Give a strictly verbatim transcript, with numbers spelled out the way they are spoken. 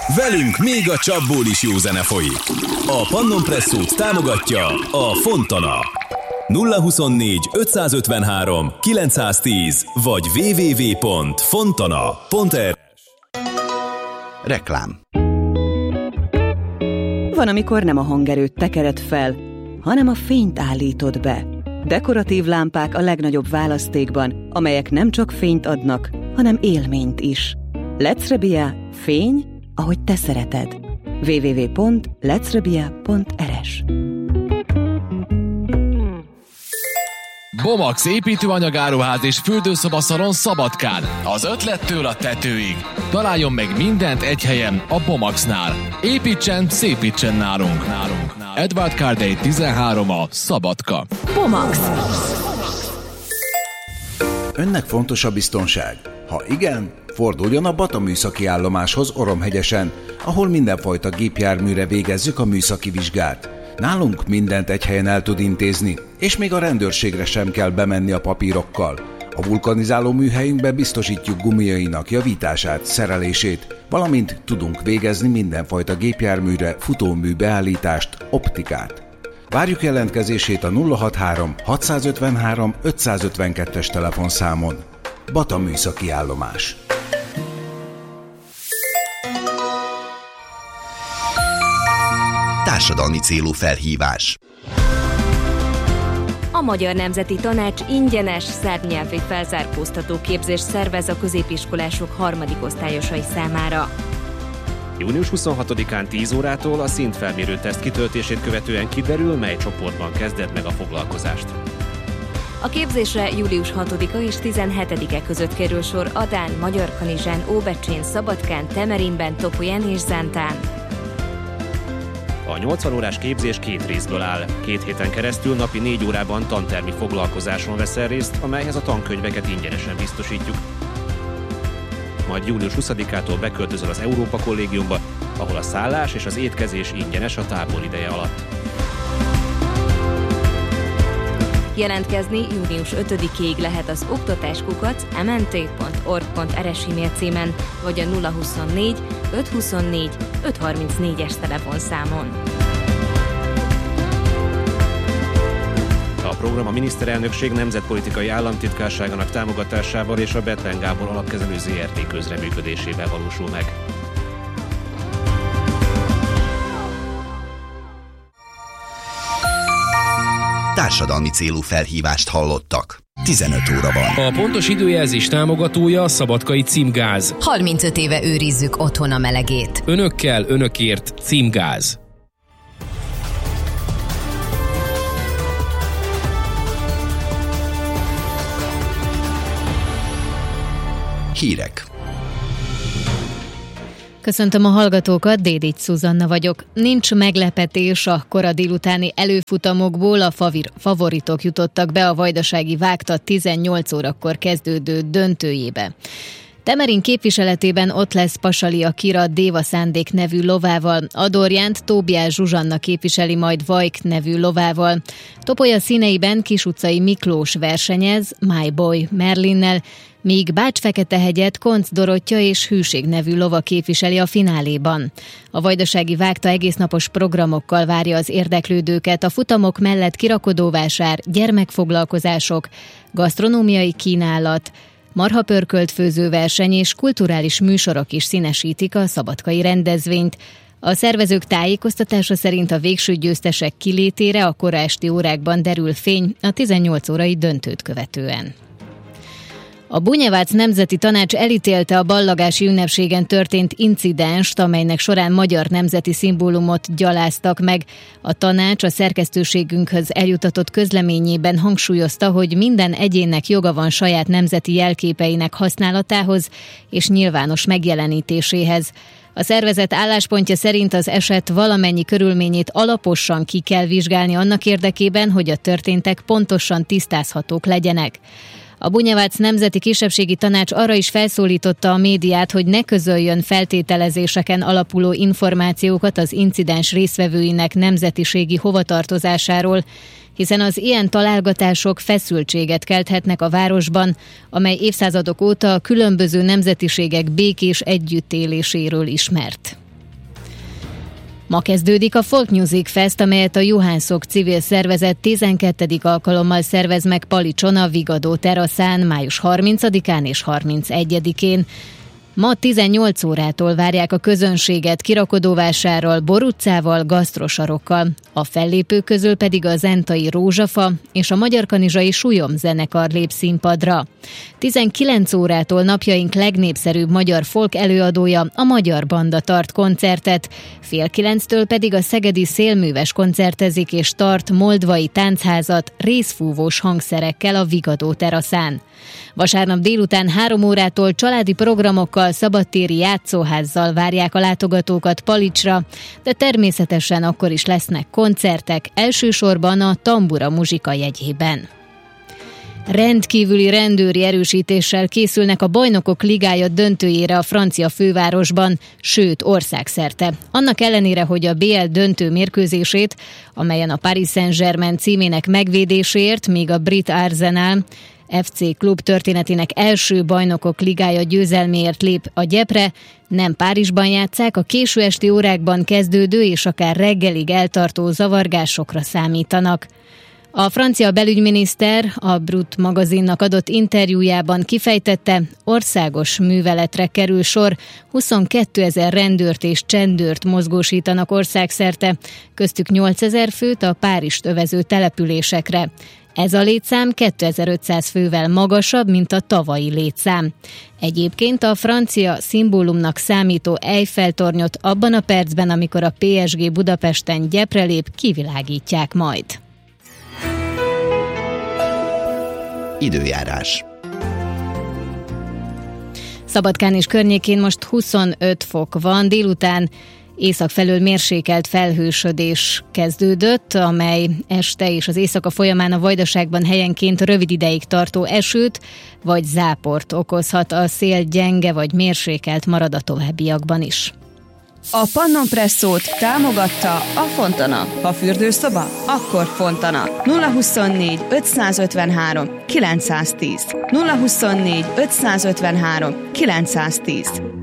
Velünk még a csapból is jó zene folyik. A Pannon Presszót támogatja a Fontana. nulla huszonnégy ötszázötvenhárom kilencszáztíz vagy double-u double-u double-u pont fontana pont r. Reklám. Van, amikor nem a hangerőt tekered fel, hanem a fényt állítod be. Dekoratív lámpák a legnagyobb választékban, amelyek nem csak fényt adnak, hanem élményt is. Lecrebia, fény, ahogy te szereted. double-u double-u double-u pont lecrebia pont r s. Bomax építőanyagáruház és fürdőszobaszalon Szabadkán. Az ötlettől a tetőig. Találjon meg mindent egy helyen a Bomaxnál. Építsen, szépítsen nálunk. nálunk. Edward Cardey tizenhárom a Szabadka. Bomax. Önnek fontos a biztonság? Ha igen, forduljon a Bata műszaki állomáshoz Oromhegyesen, ahol mindenfajta gépjárműre végezzük a műszaki vizsgát. Nálunk mindent egy helyen el tud intézni, és még a rendőrségre sem kell bemenni a papírokkal. A vulkanizáló műhelyünkben biztosítjuk gumiainak javítását, szerelését, valamint tudunk végezni mindenfajta gépjárműre futómű beállítást, optikát. Várjuk jelentkezését a nulla hatvanhárom hatszázötvenhárom ötszázötvenkettes telefonszámon. Bata műszaki állomás. Társadalmi célú felhívás. A Magyar Nemzeti Tanács ingyenes szerbnyelvi felzárkóztató képzést szervez a középiskolások harmadik osztályosai számára. június huszonhatodikán tíz órától a szintfelmérő teszt kitöltését követően kiderül, mely csoportban kezdett meg a foglalkozást. A képzésre július hatodika és tizenhetedike között kerül sor Adán, Magyarkanizsán, Óbecsén, Szabadkán, Temerinben, Topolyán és Zántán. A nyolcvan órás képzés két részből áll. Két héten keresztül napi négy órában tantermi foglalkozáson veszel részt, amelyhez a tankönyveket ingyenesen biztosítjuk. Majd július huszadikától beköltözöl az Európa Kollégiumba, ahol a szállás és az étkezés ingyenes a tábor ideje alatt. Jelentkezni június ötödikéig lehet az oktatáskukac em en té pont org pont r s e-mail címen, vagy a nulla huszonnégy ötszázhuszonnégy ötszázharmincnégyes telefonszámon. A program a miniszterelnökség nemzetpolitikai államtitkárságának támogatásával és a Bethlen Gábor Alapkezelő zé er té közreműködésével valósul meg. Társadalmi célú felhívást hallottak. tizenöt óra van. A pontos időjelzés támogatója a Szabadkai Címgáz. harmincöt éve őrizzük otthon a melegét. Önökkel, önökért Címgáz. Hírek. Köszöntöm a hallgatókat, Dédics Szuzanna vagyok. Nincs meglepetés, a kora délutáni előfutamokból a favir- favoritok jutottak be a vajdasági vágta tizennyolc órakor kezdődő döntőjébe. Temerin képviseletében ott lesz Pasalia Kira Déva Szándék nevű lovával, Adorjánt Tóbiás Zsuzsanna képviseli majd Vajk nevű lovával. Topolya színeiben Kisutcai Miklós versenyez My Boy Merlinnel, míg Bács-Feketehegyet Koncz Dorottya és Hűség nevű lova képviseli a fináléban. A vajdasági vágta egésznapos programokkal várja az érdeklődőket, a futamok mellett kirakodóvásár, gyermekfoglalkozások, gasztronómiai kínálat, marhapörkölt főzőverseny és kulturális műsorok is színesítik a szabadkai rendezvényt. A szervezők tájékoztatása szerint a végső győztesek kilétére a kora esti órákban derül fény a tizennyolc órai döntőt követően. A Bunyevác Nemzeti Tanács elítélte a ballagási ünnepségen történt incidenst, amelynek során magyar nemzeti szimbólumot gyaláztak meg. A tanács a szerkesztőségünkhöz eljutatott közleményében hangsúlyozta, hogy minden egyénnek joga van saját nemzeti jelképeinek használatához és nyilvános megjelenítéséhez. A szervezet álláspontja szerint az eset valamennyi körülményét alaposan ki kell vizsgálni annak érdekében, hogy a történtek pontosan tisztázhatók legyenek. A Bunyevác Nemzeti Kisebbségi Tanács arra is felszólította a médiát, hogy ne közöljön feltételezéseken alapuló információkat az incidens résztvevőinek nemzetiségi hovatartozásáról, hiszen az ilyen találgatások feszültséget kelthetnek a városban, amely évszázadok óta a különböző nemzetiségek békés együttéléséről ismert. Ma kezdődik a Folk Music Fest, amelyet a Juhászok civil szervezet tizenkettedik alkalommal szervez meg Palicson a Vigadó teraszán május harmincadikán és harmincegyedikén. Ma tizennyolc órától várják a közönséget kirakodóvásárral, boruccával, gasztrosarokkal. A fellépők közül pedig a zentai Rózsafa és a magyarkanizsai Súlyom zenekar lép színpadra. tizenkilenc órától napjaink legnépszerűbb magyar folk előadója, a Magyar Banda tart koncertet, fél kilenctől pedig a szegedi Szélműves koncertezik és tart moldvai táncházat részfúvós hangszerekkel a Vigadó teraszán. Vasárnap délután három órától családi programokkal, szabadtéri játszóházzal várják a látogatókat Palicsra, de természetesen akkor is lesznek koncertek, elsősorban a Tambura Muzsika jegyében. Rendkívüli rendőri erősítéssel készülnek a Bajnokok Ligája döntőjére a francia fővárosban, sőt országszerte. Annak ellenére, hogy a bé el döntő mérkőzését, amelyen a Paris Saint-Germain címének megvédéséért, még a brit Arsenal ef cé klub történetének első Bajnokok Ligája győzelméért lép a gyepre, nem Párizsban játsszák, a késő esti órákban kezdődő és akár reggelig eltartó zavargásokra számítanak. A francia belügyminiszter a Brut magazinnak adott interjújában kifejtette, országos műveletre kerül sor, huszonkétezer rendőrt és csendőrt mozgósítanak országszerte, köztük nyolcezer főt a Párizst övező településekre. Ez a létszám kétezer-ötszáz fővel magasabb, mint a tavalyi létszám. Egyébként a francia szimbólumnak számító Eiffel-tornyot abban a percben, amikor a pé es gé Budapesten gyepre lép, kivilágítják majd. Időjárás. Szabadkán és környékén most huszonöt fok van, délután észak felől mérsékelt felhősödés kezdődött, amely este és az éjszaka folyamán a Vajdaságban helyenként rövid ideig tartó esőt vagy záport okozhat. A szél gyenge vagy mérsékelt marad a továbbiakban is. A Pannon Presszót támogatta a Fontana. Ha fürdőszoba, akkor Fontana. nulla huszonnégy ötszázötvenhárom kilencszáztíz nulla huszonnégy ötszázötvenhárom kilencszáztíz